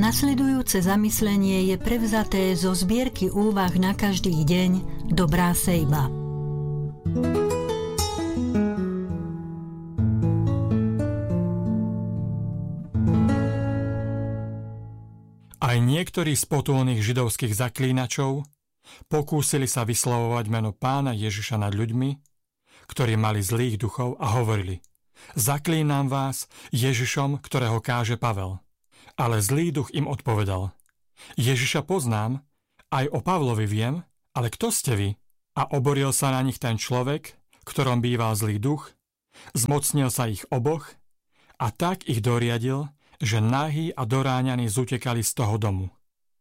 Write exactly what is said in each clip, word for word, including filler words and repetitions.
Nasledujúce zamyslenie je prevzaté zo zbierky úvah na každý deň Dobrá sejba. Aj niektorí z potulných židovských zaklínačov pokúsili sa vyslovovať meno Pána Ježiša nad ľuďmi, ktorí mali zlých duchov a hovorili: Zaklínam vás Ježišom, ktorého káže Pavel. Ale zlý duch im odpovedal: Ježiša poznám, aj o Pavlovi viem, ale kto ste vy? A oboril sa na nich ten človek, ktorom býval zlý duch, zmocnil sa ich oboch a tak ich doriadil, že nahí a doráňaní zutekali z toho domu.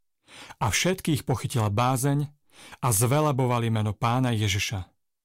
A všetkých pochytila bázeň a zvelebovali meno Pána Ježiša.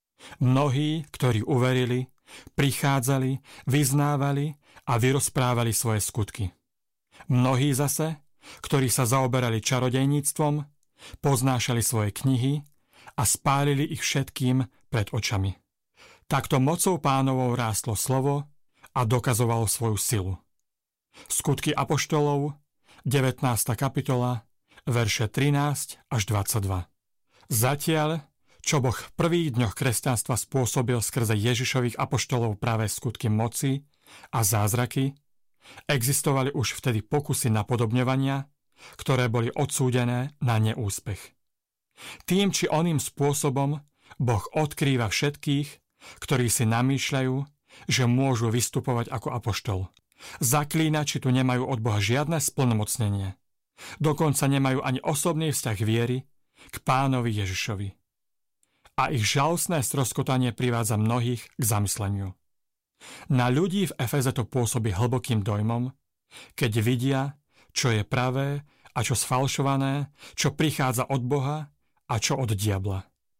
Mnohí, ktorí uverili, prichádzali, vyznávali a vyrozprávali svoje skutky. Mnohí zase, ktorí sa zaoberali čarodejníctvom, poznášali svoje knihy a spálili ich všetkým pred očami. Takto mocou Pánovou rástlo slovo a dokazovalo svoju silu. Skutky apoštolov, devätnásta kapitola, verše trinásť až dvadsaťdva. Zatiaľ, čo Boh v prvých dňoch kresťanstva spôsobil skrze Ježišových apoštolov práve skutky moci a zázraky, existovali už vtedy pokusy napodobňovania, ktoré boli odsúdené na neúspech. Tým či oným spôsobom Boh odkrýva všetkých, ktorí si namýšľajú, že môžu vystupovať ako apoštol. Zaklínači tu nemajú od Boha žiadne splnomocnenie. Dokonca nemajú ani osobný vzťah viery k Pánovi Ježišovi. A ich žalostné stroskotanie privádza mnohých k zamysleniu. Na ľudí v Efeze to pôsobí hlbokým dojmom, keď vidia, čo je pravé a čo sfalšované, čo prichádza od Boha a čo od diabla.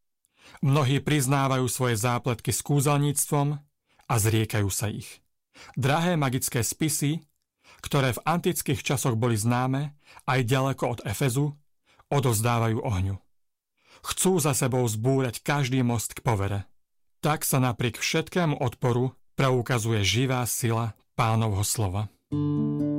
Mnohí priznávajú svoje zápletky s kúzelníctvom a zriekajú sa ich. Drahé magické spisy, ktoré v antických časoch boli známe aj ďaleko od Efezu, odovzdávajú ohňu. Chcú za sebou zbúrať každý most k povere. Tak sa napriek všetkému odporu preukazuje živá sila Pánovho slova.